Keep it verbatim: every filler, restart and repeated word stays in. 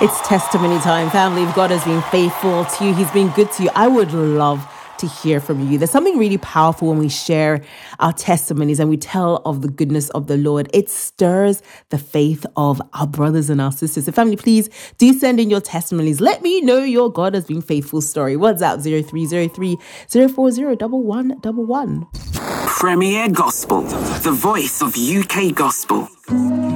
It's testimony time, family. If God has been faithful to you, He's been good to you, I would love to hear from you. There's something really powerful when we share our testimonies and we tell of the goodness of the Lord. It stirs the faith of our brothers and our sisters. So family, please do send in your testimonies. Let me know your God has been faithful story. WhatsApp zero three zero three zero four zero one one one one. Premier Gospel, the voice of U K gospel.